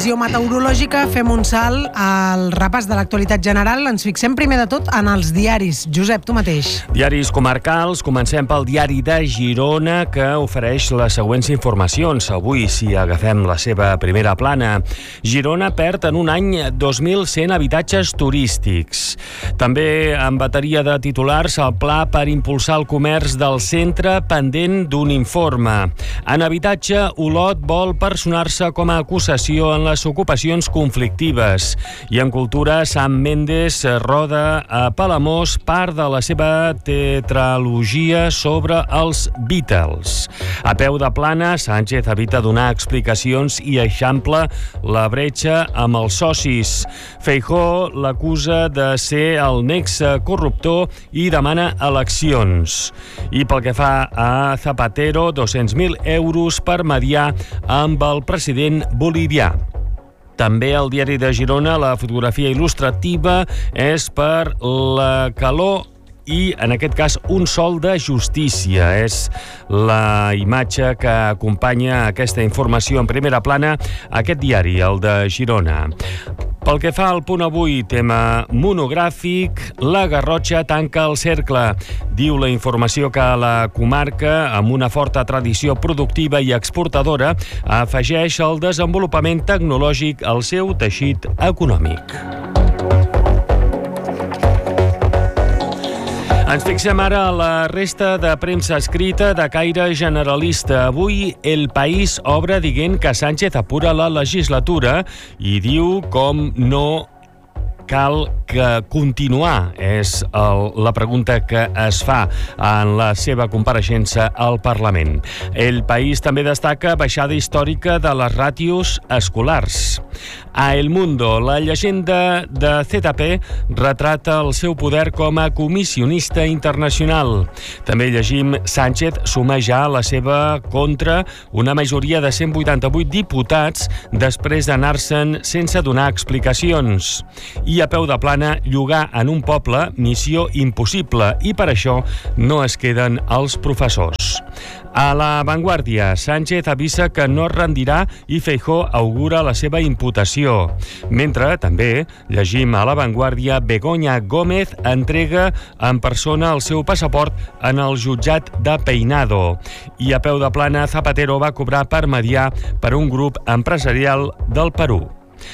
previsió meteorològica, fem un salt al repàs de l'actualitat general. Ens fixem primer de tot en els diaris. Josep, tu mateix. Diaris comarcals. Comencem pel diari de Girona, que ofereix les següents informacions. Avui, si agafem la seva primera plana, Girona perd en un any 2.100 habitatges turístics. També en bateria de titulars, el pla per impulsar el comerç del centre pendent d'un informe. En habitatge, Olot vol personar-se com a acusació en les ocupacions conflictives. I en cultura, Sam Mendes roda a Palamós part de la seva tetralogia sobre els Beatles. A peu de plana, Sánchez evita donar explicacions i eixampla la bretxa amb els socis. Feijóo l'acusa de ser el nexe corruptor i demana eleccions. I pel que fa a Zapatero, 200.000 euros per mediar amb el president bolivià. També al diari de Girona, la fotografia il·lustrativa és per la calor i, en aquest cas, un sol de justícia. És la imatge que acompanya aquesta informació en primera plana, aquest diari, el de Girona. Pel que fa al Punt Avui, tema monogràfic, la Garrotxa tanca el cercle. Diu la informació que la comarca, amb una forta tradició productiva i exportadora, afegeix el desenvolupament tecnològic al seu teixit econòmic. Ens fixem ara a la resta de premsa escrita de caire generalista. Avui El País obre dient que Sánchez apura la legislatura i diu com no cal continuar. És la pregunta que es fa en la seva compareixença al Parlament. El País també destaca baixada històrica de les ràtios escolars. A El Mundo, la llegenda de ZP retrata el seu poder com a comissionista internacional. També llegim Sánchez suma ja la seva contra una majoria de 188 diputats després d'anar-se'n sense donar explicacions. I a peu de plana, llogar en un poble, missió impossible, i per això no es queden els professors. A La Vanguardia, Sánchez avisa que no es rendirà i Feijóo augura la seva imputació. Mentre, també, llegim a La Vanguardia, Begoña Gómez entrega en persona el seu passaport en el jutjat de Peinado. I a peu de plana, Zapatero va cobrar per mediar per un grup empresarial del Perú.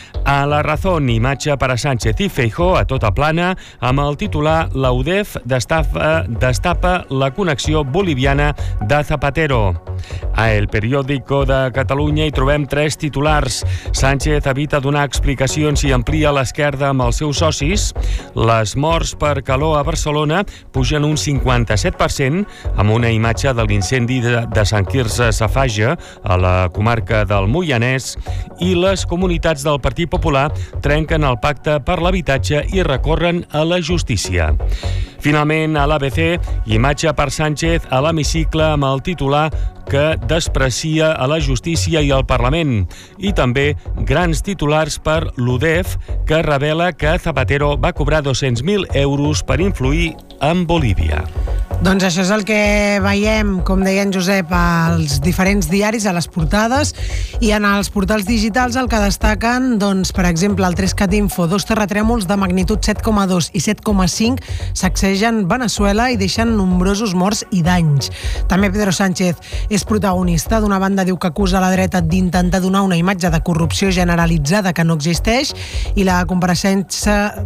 A La Razón, imatge per a Sánchez i Feijóo a tota plana, amb el titular «La UDEF destapa la connexió boliviana de Zapatero». A El Periódico de Catalunya hi trobem 3 titulars. Sánchez evita donar explicacions i amplia l'esquerda amb els seus socis. Les morts per calor a Barcelona pugen un 57%, amb una imatge de l'incendi de Sant Quirze Safaja, a la comarca del Moianès, i les comunitats del Partit Popular trenquen el pacte per l'habitatge i recorren a la justícia. Finalment, a l'ABC, imatge per Sánchez a l'hemicicle amb el titular que desprecia a la justícia i al Parlament. I també grans titulars per l'UDEF, que revela que Zapatero va cobrar 200.000 euros per influir en Bolívia. Doncs això és el que veiem, com deia en Josep, als diferents diaris, a les portades, i en els portals digitals el que destaquen, doncs, per exemple, el 3cat Info, 2 terratrèmols de magnitud 7,2 i 7,5 sacsegen Veneçuela i deixen nombrosos morts i danys. També Pedro Sánchez és protagonista. D'una banda diu que acusa la dreta d'intentar donar una imatge de corrupció generalitzada que no existeix, i la compareixença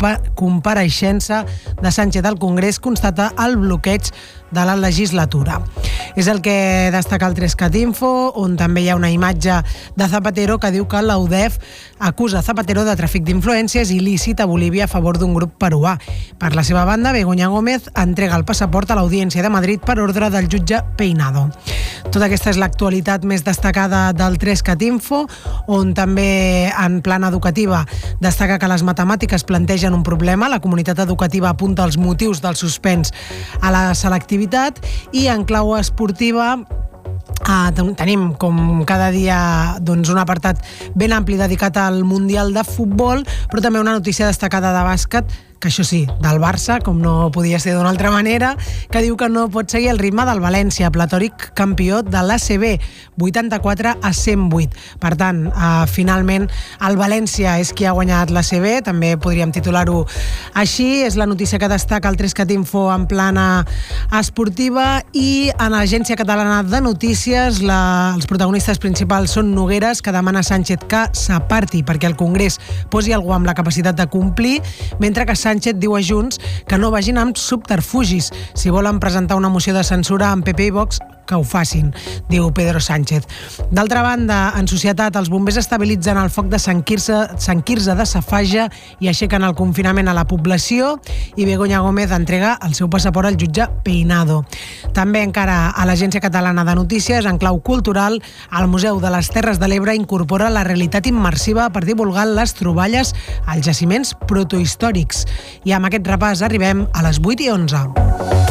de Sánchez al Congrés constata el bloqueig de la legislatura. És el que destaca el 3cat Info, on també hi ha una imatge de Zapatero que diu que la UDEF acusa Zapatero de tràfic d'influències il·lícit a Bolívia a favor d'un grup peruà. Per la seva banda, Begoña Gómez entrega el passaport a l'Audiència de Madrid per ordre del jutge Peinado. Tota aquesta és l'actualitat més destacada del 3cat Info, on també en plana educativa destaca que les matemàtiques plantegen un problema. La comunitat educativa apunta els motius del suspens a la selectivitat, i en clau esportiva tenim com cada dia un apartat ben ampli dedicat al Mundial de Futbol, però també una notícia destacada de bàsquet que això sí, del Barça, com no podia ser d'una altra manera, que diu que no pot seguir el ritme del València, platòric campió de l'ACB, 84 a 108. Per tant, finalment, el València és qui ha guanyat l'ACB, també podríem titular-ho així. És la notícia que destaca el 3CAT-Info en plana esportiva, i en l'Agència Catalana de Notícies els protagonistes principals són Nogueras, que demana a Sánchez que s'aparti perquè el Congrés posi algú amb la capacitat de complir, mentre que Sánchez diu a Junts que no vagin amb subterfugis. Si volen presentar una moció de censura amb PP i Vox, que ho facin, diu Pedro Sánchez. D'altra banda, en societat, els bombers estabilitzen el foc de Sant Quirze de Safaja i aixequen el confinament a la població, i Begoña Gómez entrega el seu passaport al jutge Peinado. També encara a l'Agència Catalana de Notícies, en clau cultural, el Museu de les Terres de l'Ebre incorpora la realitat immersiva per divulgar les troballes als jaciments protohistòrics. I amb aquest repàs arribem a les 8:11.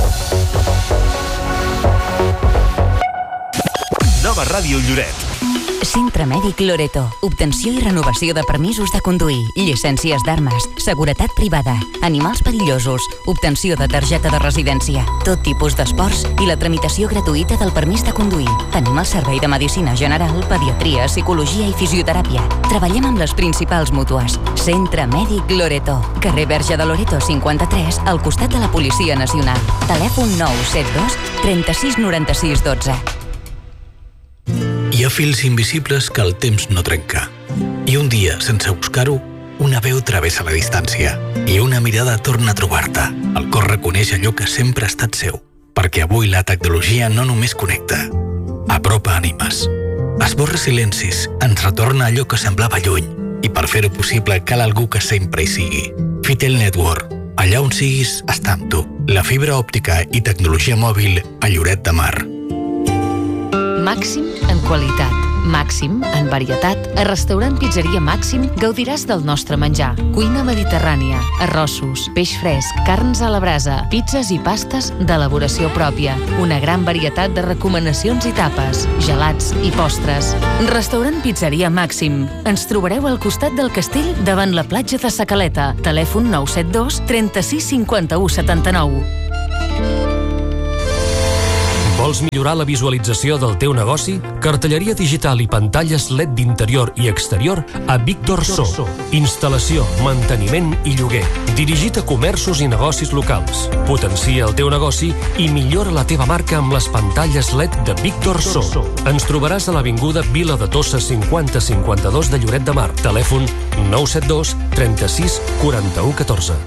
Nova Ràdio Lloret. Centre Mèdic Loreto. Obtenció i renovació de permisos de conduir, llicències d'armes, seguretat privada, animals perillosos, obtenció de targeta de residència, tot tipus d'esports i la tramitació gratuïta del permís de conduir. Tenim el servei de medicina general, pediatria, psicologia i fisioteràpia. Treballem amb les principals mútues. Centre Mèdic Loreto. Carrer Verge de Loreto 53, al costat de la Policia Nacional. Telèfon 972 36 96 12. Hi ha fils invisibles que el temps no trenca. I un dia, sense buscar-ho, una veu travessa la distància i una mirada torna a trobar-te. El cor reconeix allò que sempre ha estat seu, perquè avui la tecnologia no només connecta, apropa ànimes. Esborra silencis, ens retorna allò que semblava lluny, i per fer-ho possible cal algú que sempre hi sigui. Fitel Network. Allà on siguis, està amb tu. La fibra òptica i tecnologia mòbil a Lloret de Mar. Màxim en qualitat, màxim en varietat. A Restaurant Pizzeria Màxim gaudiràs del nostre menjar. Cuina mediterrània, arrossos, peix fresc, carns a la brasa, pizzas i pastes d'elaboració pròpia. Una gran varietat de recomanacions i tapes, gelats i postres. Restaurant Pizzeria Màxim. Ens trobareu al costat del castell davant la platja de Sa Caleta. Telèfon 972 36 51 79. Vols millorar la visualització del teu negoci? Cartelleria digital i pantalles LED d'interior i exterior a Víctor So. Instal·lació, manteniment i lloguer. Dirigit a comerços i negocis locals. Potencia el teu negoci i millora la teva marca amb les pantalles LED de Víctor So. Ens trobaràs a l'avinguda Vila de Tossa 5052 de Lloret de Mar. Telèfon 972 36 41 14.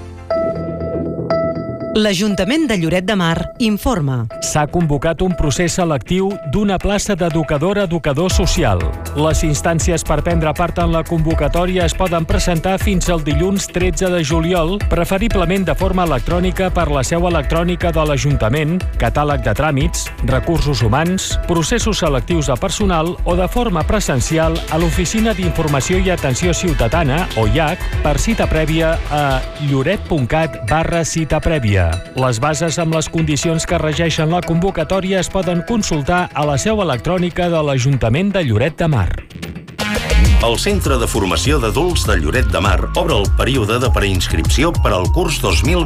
L'Ajuntament de Lloret de Mar informa. S'ha convocat un procés selectiu d'una plaça d'educador social. Les instàncies per prendre part en la convocatòria es poden presentar fins al dilluns 13 de juliol, preferiblement de forma electrònica per la seu electrònica de l'Ajuntament, catàleg de tràmits, recursos humans, processos selectius de personal o de forma presencial a l'Oficina d'Informació i Atenció Ciutadana, o IAC, per cita prèvia a lloret.cat/cita prèvia. Les bases amb les condicions que regeixen la convocatòria es poden consultar a la seu electrònica de l'Ajuntament de Lloret de Mar. El Centre de Formació d'Adults de Lloret de Mar obre el període de preinscripció per al curs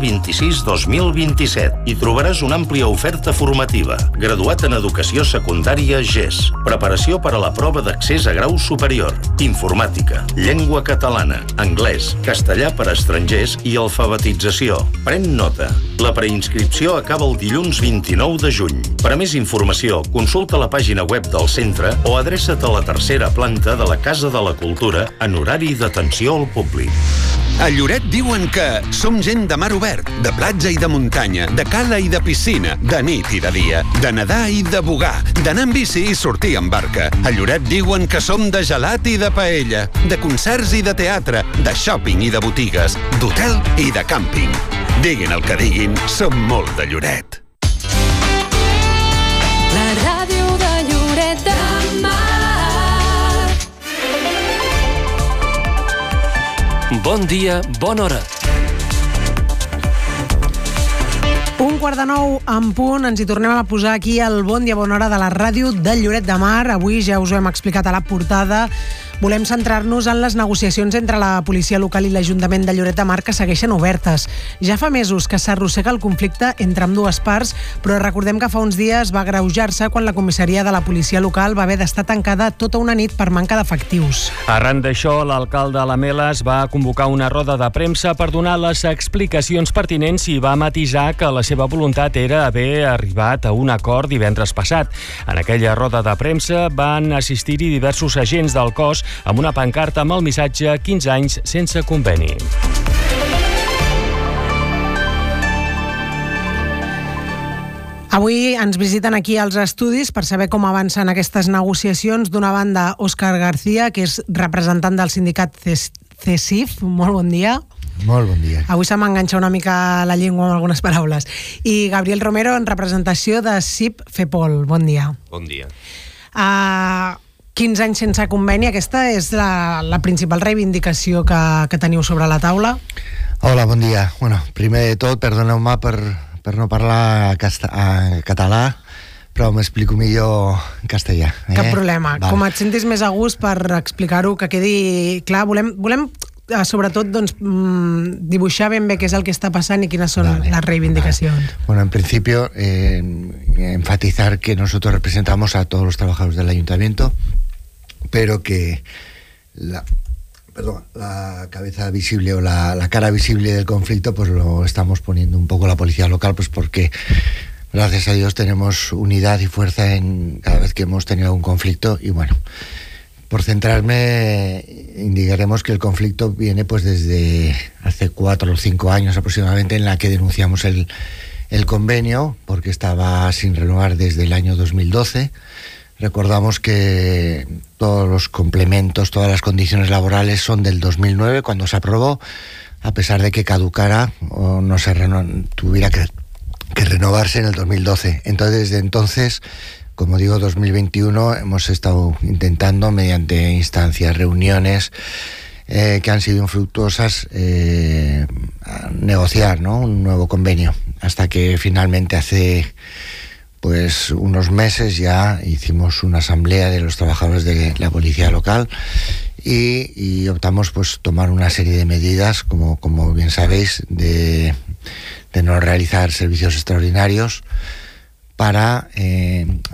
2026-2027. Hi trobaràs una àmplia oferta formativa. Graduat en Educació Secundària GES. Preparació per a la prova d'accés a grau superior. Informàtica, llengua catalana, anglès, castellà per a estrangers i alfabetització. Pren nota. La preinscripció acaba el dilluns 29 de juny. Per a més informació, consulta la pàgina web del centre o adreça't a la tercera planta de la Casa de la Cultura en horari d'atenció al públic. A Lloret diuen que som gent de mar obert, de platja i de muntanya, de cala i de piscina, de nit i de dia, de nedar i de bugar, d'anar en bici i sortir en barca. A Lloret diuen que som de gelat i de paella, de concerts i de teatre, de shopping i de botigues, d'hotel i de càmping. Diguin el que diguin, som molt de Lloret. La ràdio de Lloret de Mar. Bon dia, bona hora. 8:45 en punt, ens hi tornem a posar aquí al Bon dia, bona hora de la ràdio de Lloret de Mar. Avui ja us ho hem explicat a la portada, volem centrar-nos en les negociacions entre la policia local i l'Ajuntament de Lloret de Mar, que segueixen obertes. Ja fa mesos que s'arrossega el conflicte entre ambdues parts, però recordem que fa uns dies va agreujar-se quan la comissaria de la policia local va haver d'estar tancada tota una nit per manca d'efectius. Arran d'això, l'alcalde Lamelas va convocar una roda de premsa per donar les explicacions pertinents i va matisar que la seva voluntat era haver arribat a un acord divendres passat. En aquella roda de premsa van assistir-hi diversos agents del cos amb una pancarta amb el missatge 15 anys sense conveni. Avui ens visiten aquí als estudis per saber com avancen aquestes negociacions. D'una banda, Òscar García, que és representant del sindicat CESIF. Molt bon dia. Molt bon dia. Avui se m'enganxa una mica la llengua amb algunes paraules. I Gabriel Romero, en representació de CIP FEPOL. Bon dia. Bon dia. 15 anys sense conveni, aquesta és la principal reivindicació que teniu sobre la taula? Hola, bon dia. Bueno, primer de tot, perdoneu-me per no parlar català, però m'explico millor en castellà. Cap problema. Vale. Com et sentis més a gust per explicar-ho, que quedi clar, volem sobretot dibuixar ben bé què és el que està passant i quines són las reivindicacions. Vale. Bueno, en principio, enfatizar que nosotros representamos a todos los trabajadores del ayuntamiento, pero que la cabeza visible o la cara visible del conflicto pues lo estamos poniendo un poco la policía local, pues porque gracias a Dios tenemos unidad y fuerza en cada vez que hemos tenido un conflicto. Y bueno, por centrarme, indicaremos que el conflicto viene pues desde hace 4 o 5 años aproximadamente, en la que denunciamos el convenio porque estaba sin renovar desde el año 2012. Recordamos que todos los complementos, todas las condiciones laborales son del 2009, cuando se aprobó, a pesar de que caducara o no se tuviera que renovarse en el 2012. Entonces, desde entonces, como digo, 2021, hemos estado intentando, mediante instancias, reuniones que han sido infructuosas, negociar, ¿no?, un nuevo convenio, hasta que finalmente hace pues unos meses ya hicimos una asamblea de los trabajadores de la policía local y optamos pues tomar una serie de medidas, como bien sabéis, de no realizar servicios extraordinarios para